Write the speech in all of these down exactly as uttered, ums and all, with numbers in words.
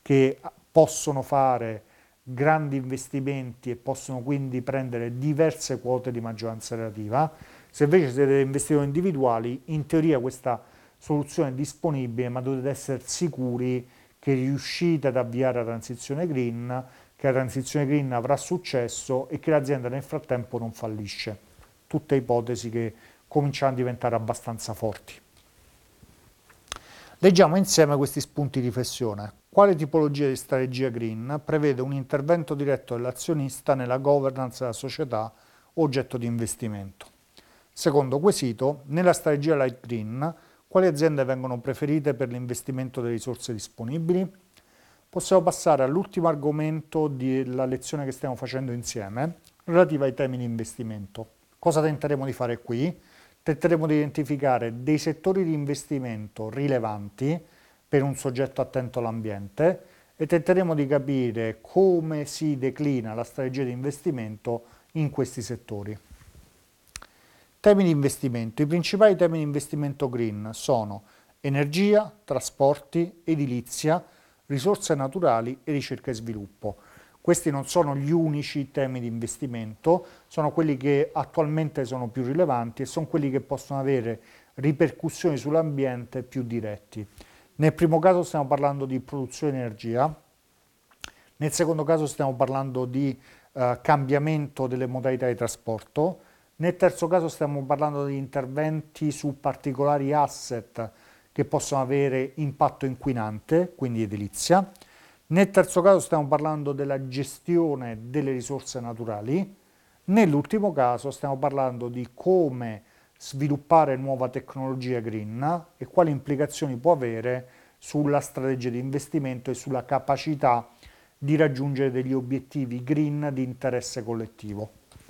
che possono fare grandi investimenti e possono quindi prendere diverse quote di maggioranza relativa. Se invece siete investitori individuali, in teoria questa soluzione è disponibile, ma dovete essere sicuri che riuscite ad avviare la transizione green, che la transizione green avrà successo e che l'azienda nel frattempo non fallisce. Tutte ipotesi che cominciano a diventare abbastanza forti. Leggiamo insieme questi spunti di riflessione. Quale tipologia di strategia green prevede un intervento diretto dell'azionista nella governance della società oggetto di investimento? Secondo quesito, nella strategia light green, quali aziende vengono preferite per l'investimento delle risorse disponibili? Possiamo passare all'ultimo argomento della lezione che stiamo facendo insieme, relativa ai temi di investimento. Cosa tenteremo di fare qui? Tenteremo di identificare dei settori di investimento rilevanti per un soggetto attento all'ambiente e tenteremo di capire come si declina la strategia di investimento in questi settori. Temi di investimento. I principali temi di investimento green sono energia, trasporti, edilizia, risorse naturali e ricerca e sviluppo. Questi non sono gli unici temi di investimento, sono quelli che attualmente sono più rilevanti e sono quelli che possono avere ripercussioni sull'ambiente più diretti. Nel primo caso stiamo parlando di produzione di energia, nel secondo caso stiamo parlando di eh, cambiamento delle modalità di trasporto, nel terzo caso stiamo parlando di interventi su particolari asset che possono avere impatto inquinante, quindi edilizia. Nel terzo caso stiamo parlando della gestione delle risorse naturali. Nell'ultimo caso stiamo parlando di come sviluppare nuova tecnologia green e quali implicazioni può avere sulla strategia di investimento e sulla capacità di raggiungere degli obiettivi green di interesse collettivo.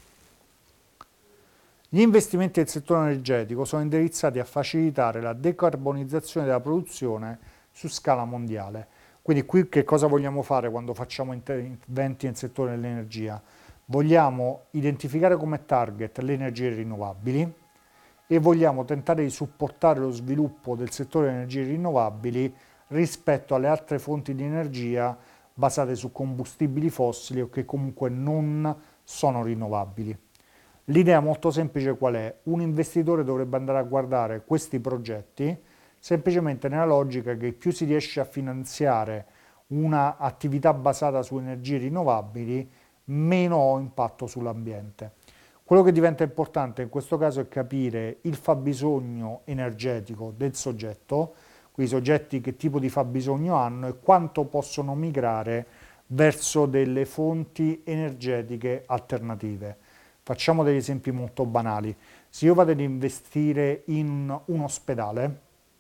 Gli investimenti del settore energetico sono indirizzati a facilitare la decarbonizzazione della produzione su scala mondiale. Quindi qui che cosa vogliamo fare quando facciamo interventi nel settore dell'energia? Vogliamo identificare come target le energie rinnovabili e vogliamo tentare di supportare lo sviluppo del settore delle energie rinnovabili rispetto alle altre fonti di energia basate su combustibili fossili o che comunque non sono rinnovabili. L'idea molto semplice qual è? Un investitore dovrebbe andare a guardare questi progetti semplicemente nella logica che più si riesce a finanziare un'attività basata su energie rinnovabili, meno ho impatto sull'ambiente. Quello che diventa importante in questo caso è capire il fabbisogno energetico del soggetto, quei soggetti che tipo di fabbisogno hanno e quanto possono migrare verso delle fonti energetiche alternative. Facciamo degli esempi molto banali. Se io vado ad investire in un ospedale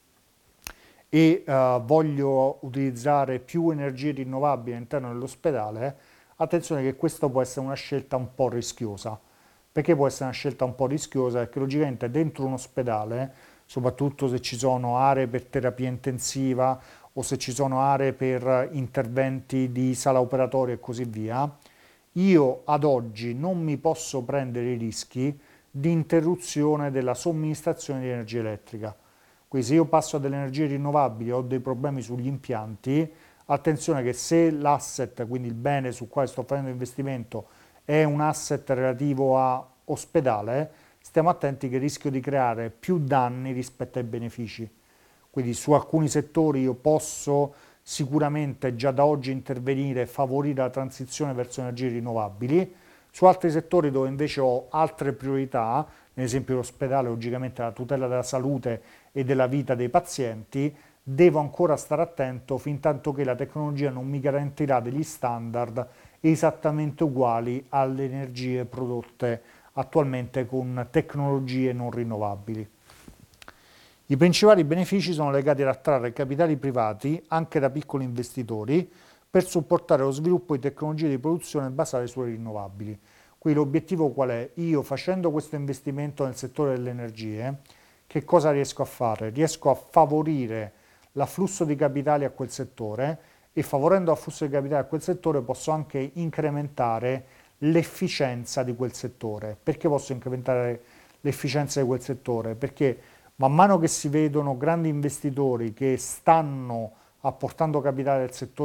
e uh, voglio utilizzare più energie rinnovabili all'interno dell'ospedale, attenzione che questa può essere una scelta un po' rischiosa. Perché può essere una scelta un po' rischiosa? Perché logicamente dentro un ospedale, soprattutto se ci sono aree per terapia intensiva o se ci sono aree per interventi di sala operatoria e così via, io ad oggi non mi posso prendere i rischi di interruzione della somministrazione di energia elettrica. Quindi se io passo a delle energie rinnovabili o ho dei problemi sugli impianti, attenzione che se l'asset, quindi il bene su quale sto facendo investimento, è un asset relativo a ospedale, stiamo attenti che rischio di creare più danni rispetto ai benefici. Quindi su alcuni settori io posso sicuramente già da oggi intervenire e favorire la transizione verso energie rinnovabili, su altri settori dove invece ho altre priorità, ad esempio l'ospedale, logicamente la tutela della salute e della vita dei pazienti, devo ancora stare attento fin tanto che la tecnologia non mi garantirà degli standard esattamente uguali alle energie prodotte attualmente con tecnologie non rinnovabili. I principali benefici sono legati ad attrarre capitali privati, anche da piccoli investitori, per supportare lo sviluppo di tecnologie di produzione basate sulle rinnovabili. Qui l'obiettivo qual è? Io facendo questo investimento nel settore delle energie, che cosa riesco a fare? Riesco a favorire l'afflusso di capitali a quel settore e favorendo l'afflusso di capitali a quel settore posso anche incrementare l'efficienza di quel settore. Perché posso incrementare l'efficienza di quel settore? Perché man mano che si vedono grandi investitori che stanno apportando capitale al settore